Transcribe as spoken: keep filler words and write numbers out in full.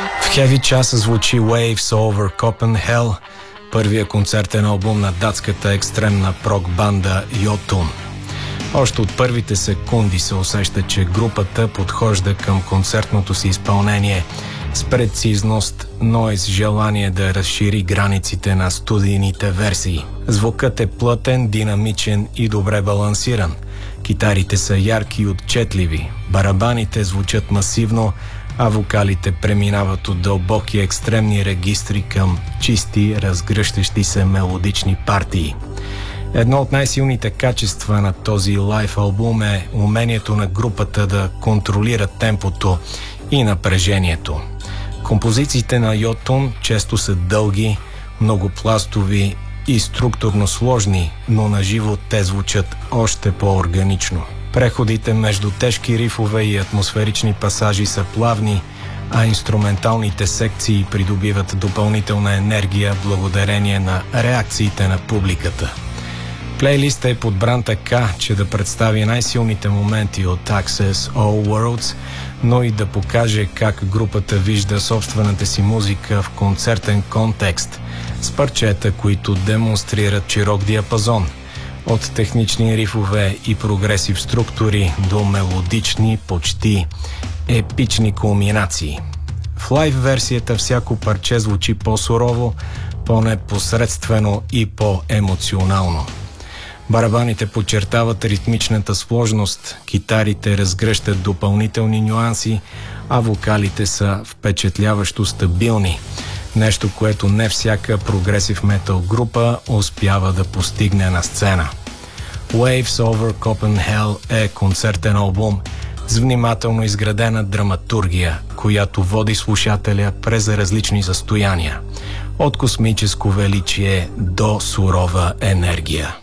В Heavy Час звучи Waves Over Copenhagen, първия концертен албум на датската екстремна прок банда Jotun. Още от първите секунди се усеща, че групата подхожда към концертното си изпълнение с прецизност, но и с желание да разшири границите на студийните версии. Звукът е плътен, динамичен и добре балансиран. Китарите са ярки и отчетливи, барабаните звучат масивно, а вокалите преминават от дълбоки екстремни регистри към чисти, разгръщащи се мелодични партии. Едно от най-силните качества на този лайв албум е умението на групата да контролира темпото и напрежението. Композициите на Jotun често са дълги, многопластови и структурно сложни, но наживо те звучат още по-органично. Преходите между тежки рифове и атмосферични пасажи са плавни, а инструменталните секции придобиват допълнителна енергия благодарение на реакциите на публиката. Плейлистът е подбран така, че да представи най-силните моменти от Access All Worlds, но и да покаже как групата вижда собствената си музика в концертен контекст, с парчета, които демонстрират широк диапазон, от технични рифове и прогресив структури до мелодични, почти епични кулминации. В лайв версията всяко парче звучи по-сурово, по-непосредствено и по-емоционално. Барабаните подчертават ритмичната сложност, китарите разгръщат допълнителни нюанси, а вокалите са впечатляващо стабилни. Нещо, което не всяка прогресив метал група успява да постигне на сцена. Waves Over Copenhagen е концертен албум с внимателно изградена драматургия, която води слушателя през различни състояния, от космическо величие до сурова енергия.